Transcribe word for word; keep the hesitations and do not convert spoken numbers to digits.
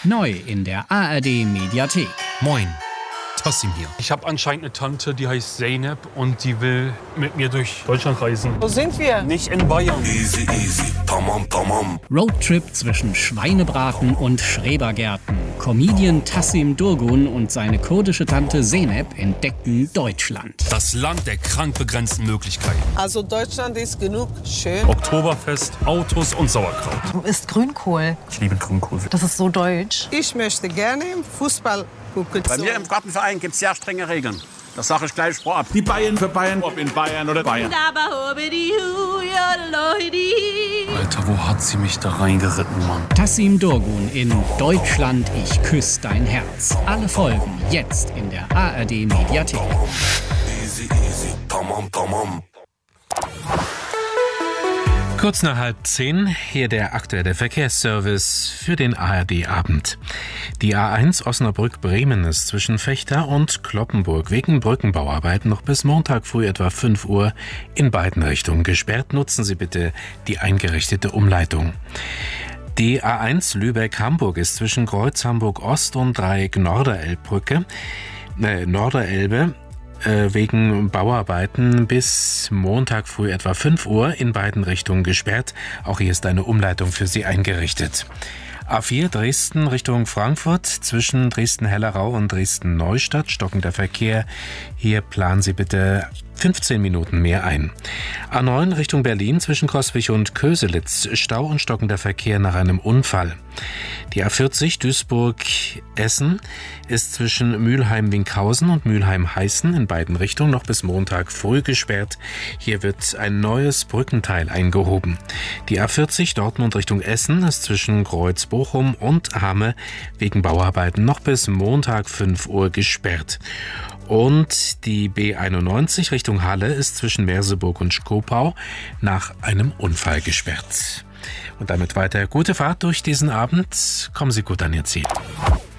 Neu in der A R D Mediathek. Moin, Tassim hier. Ich habe anscheinend eine Tante, die heißt Zeynep und die will mit mir durch Deutschland reisen. Wo sind wir? Nicht in Bayern. Easy, easy, tamam, tamam. Roadtrip zwischen Schweinebraten und Schrebergärten. Comedian Tassim Durgun und seine kurdische Tante Zeynep entdecken Deutschland. Das Land der krank begrenzten Möglichkeiten. Also Deutschland ist genug schön. Oktoberfest, Autos und Sauerkraut. Du isst Grünkohl. Ich liebe Grünkohl. Das ist so deutsch. Ich möchte gerne Fußball gucken. Bei mir im Gartenverein gibt es sehr strenge Regeln. Das sage ich gleich vorab. Die Bayern für Bayern, ob in Bayern oder Bayern. Alter, wo hat sie mich da reingeritten, Mann? Tassim Durgun in Deutschland, ich küss dein Herz. Alle Folgen jetzt in der A R D Mediathek. Easy, easy, tamam, tamam. Kurz nach halb zehn, hier der aktuelle Verkehrsservice für den A R D-Abend. Die A eins Osnabrück-Bremen ist zwischen Vechta und Cloppenburg wegen Brückenbauarbeiten noch bis Montag früh etwa fünf Uhr in beiden Richtungen gesperrt. Nutzen Sie bitte die eingerichtete Umleitung. Die A eins Lübeck-Hamburg ist zwischen Kreuz Hamburg-Ost und Dreieck Norderelbbrücke, äh, Norderelbe, wegen Bauarbeiten bis Montag früh etwa fünf Uhr in beiden Richtungen gesperrt. Auch hier ist eine Umleitung für Sie eingerichtet. A vier Dresden Richtung Frankfurt zwischen Dresden-Hellerau und Dresden-Neustadt stockender Verkehr. Hier planen Sie bitte fünfzehn Minuten mehr ein. A neun Richtung Berlin zwischen Coswig und Köselitz Stau und stockender Verkehr nach einem Unfall. Die A vierzig Duisburg-Essen ist zwischen Mülheim-Winkhausen und Mülheim-Heißen in beiden Richtungen noch bis Montag früh gesperrt. Hier wird ein neues Brückenteil eingehoben. Die A vierzig Dortmund Richtung Essen ist zwischen Kreuz-Bochum und Hame wegen Bauarbeiten noch bis Montag fünf Uhr gesperrt. Und die B einundneunzig Richtung Halle ist zwischen Merseburg und Schkopau nach einem Unfall gesperrt. Und damit weiter gute Fahrt durch diesen Abend. Kommen Sie gut an Ihr Ziel.